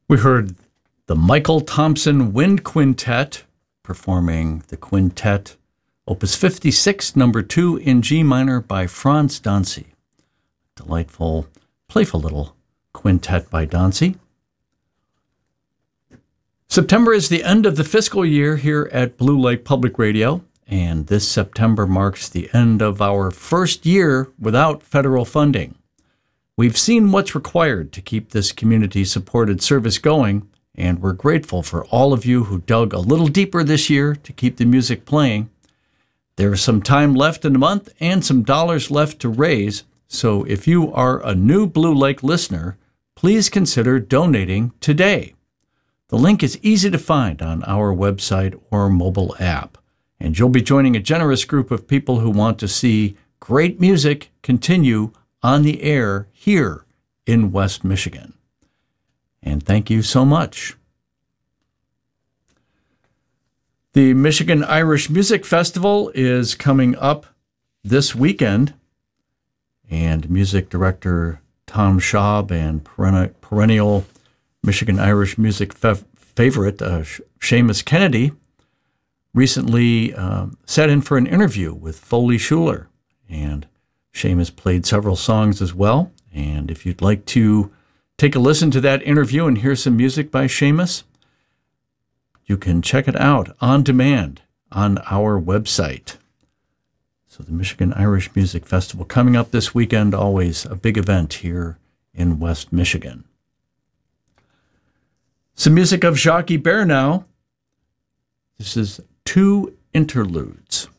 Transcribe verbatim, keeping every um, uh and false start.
We heard the Michael Thompson Wind Quintet performing the quintet, Opus fifty-six, number two in G minor by Franz Dancy. Delightful, playful little quintet by Dancy. September is the end of the fiscal year here at Blue Lake Public Radio, and this September marks the end of our first year without federal funding. We've seen what's required to keep this community-supported service going, and we're grateful for all of you who dug a little deeper this year to keep the music playing. There is some time left in the month and some dollars left to raise, so if you are a new Blue Lake listener, please consider donating today. The link is easy to find on our website or mobile app, and you'll be joining a generous group of people who want to see great music continue on the air here in West Michigan. And thank you so much. The Michigan Irish Music Festival is coming up this weekend, and music director Tom Schaub and perennial Michigan Irish music fe- favorite uh, Seamus Kennedy recently uh, sat in for an interview with Foley Schuler, and Seamus played several songs as well. And if you'd like to take a listen to that interview and hear some music by Seamus, you can check it out on demand on our website. So the Michigan Irish Music Festival coming up this weekend, always a big event here in West Michigan. Some music of Jacques Ibert now. This is Two Interludes.